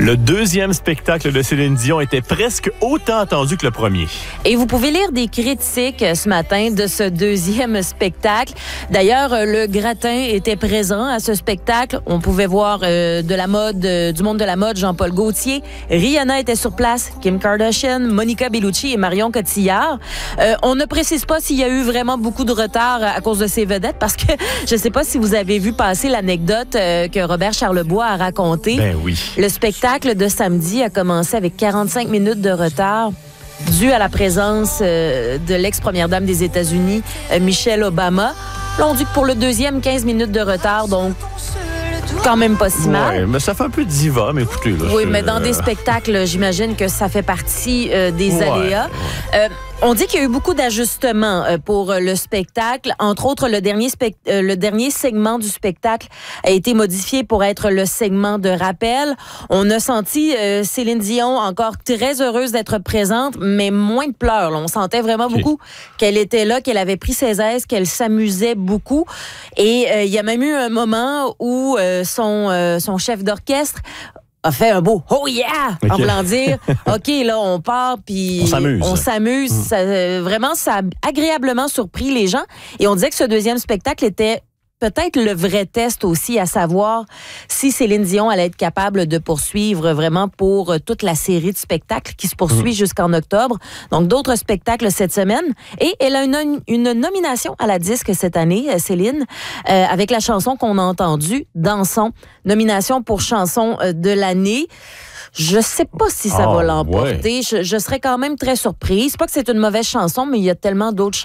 Le deuxième spectacle de Céline Dion était presque autant attendu que le premier. Et vous pouvez lire des critiques ce matin de ce deuxième spectacle. D'ailleurs, le gratin était présent à ce spectacle. On pouvait voir de la mode, du monde de la mode, Jean-Paul Gaultier. Rihanna était sur place, Kim Kardashian, Monica Bellucci et Marion Cotillard. On ne précise pas s'il y a eu vraiment beaucoup de retard à cause de ces vedettes, parce que je ne sais pas si vous avez vu passer l'anecdote que Robert Charlebois a racontée. Ben oui. Le spectacle de samedi a commencé avec 45 minutes de retard dû à la présence de l'ex-première dame des États-Unis, Michelle Obama. Là, on dit que pour le deuxième, 15 minutes de retard, donc quand même pas si mal. Ouais, mais ça fait un peu diva, mais écoutez. Là, oui, mais dans des spectacles, j'imagine que ça fait partie des aléas. On dit qu'il y a eu beaucoup d'ajustements pour le spectacle. Entre autres, le dernier segment du spectacle a été modifié pour être le segment de rappel. On a senti Céline Dion encore très heureuse d'être présente, mais moins de pleurs. Là. On sentait vraiment beaucoup qu'elle était là, qu'elle avait pris ses aises, qu'elle s'amusait beaucoup. Et il y a même eu un moment où son chef d'orchestre a fait un beau « Oh yeah » en voulant dire « OK, là, on part, puis on s'amuse. » Vraiment, ça a agréablement surpris les gens. Et on disait que ce deuxième spectacle était peut-être le vrai test aussi, à savoir si Céline Dion allait être capable de poursuivre vraiment pour toute la série de spectacles qui se poursuit jusqu'en octobre. Donc, d'autres spectacles cette semaine. Et elle a une nomination à la disque cette année, Céline, avec la chanson qu'on a entendue, Dansons. Nomination pour chanson de l'année. Je sais pas si ça va l'emporter. Je serais quand même très surprise. Pas que c'est une mauvaise chanson, mais il y a tellement d'autres